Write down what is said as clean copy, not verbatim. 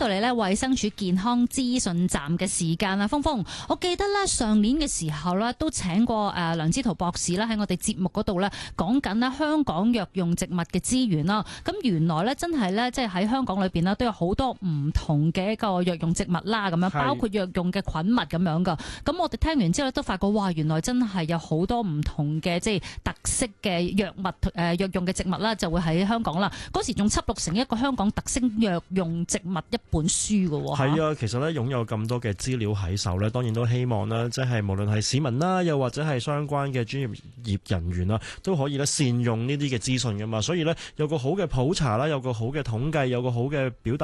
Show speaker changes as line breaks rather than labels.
到嚟咧衛生署健康資訊站嘅時間啦，峰峰，我記得咧上年嘅時候咧都請過梁之圖博士啦喺我哋節目嗰度咧講緊咧香港藥用植物嘅資源啦。咁原來咧真係咧即係喺香港裏邊咧都有好多唔同嘅一個藥用植物啦，咁樣包括藥用嘅菌物咁樣噶。咁我哋聽完之後都發覺哇，原來真係有好多唔同嘅即係特色嘅藥物藥用嘅植物啦，就會喺香港啦。嗰時仲輯錄成一個香港特色藥用植物一本書㗎喎。
係啊，其實咧擁有咁多嘅資料喺手咧，當然都希望啦，即係無論係市民啦，又或者係相關嘅專業人員啦，都可以咧善用呢啲嘅資訊㗎嘛。所以咧有個好嘅普查啦，有個好嘅統計，有個好嘅表達